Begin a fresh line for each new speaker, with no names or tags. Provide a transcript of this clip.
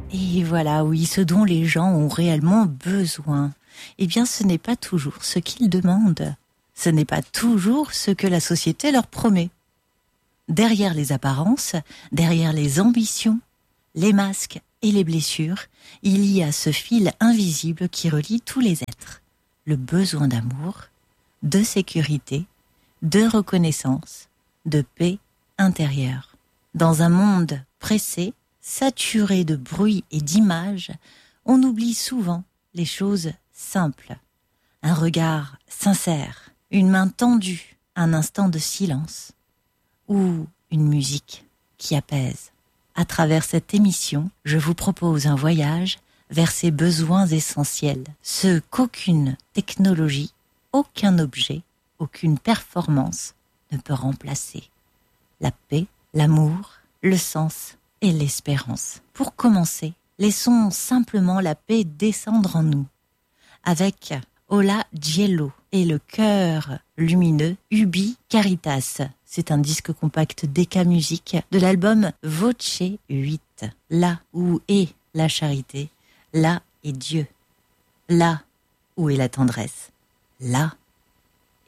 Et voilà, oui, ce dont les gens ont réellement besoin, eh bien ce n'est pas toujours ce qu'ils demandent. Ce n'est pas toujours ce que la société leur promet. Derrière les apparences, derrière les ambitions, les masques et les blessures, il y a ce fil invisible qui relie tous les êtres. Le besoin d'amour, de sécurité, de reconnaissance, de paix intérieure. Dans un monde pressé, saturé de bruit et d'images, on oublie souvent les choses simples. Un regard sincère, une main tendue, un instant de silence ou une musique qui apaise. À travers cette émission, je vous propose un voyage vers ces besoins essentiels, ceux qu'aucune technologie, aucun objet, aucune performance ne peut remplacer. La paix, l'amour, le sens et l'espérance. Pour commencer, laissons simplement la paix descendre en nous. Avec Ola Ghiello et le cœur lumineux Ubi Caritas. C'est un disque compact DK Music de l'album Voce 8. Là où est la charité, là est Dieu. Là où est la tendresse, là